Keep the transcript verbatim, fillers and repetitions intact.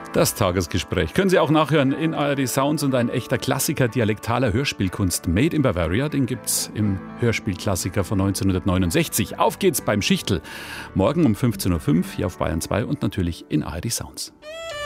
Das Tagesgespräch können Sie auch nachhören in A R D Sounds und ein echter Klassiker dialektaler Hörspielkunst Made in Bavaria, den gibt's im Hörspielklassiker von neunzehnhundertneunundsechzig. Auf geht's beim Schichtl. Morgen um fünfzehn Uhr fünf hier auf Bayern zwei und natürlich in A R D Sounds.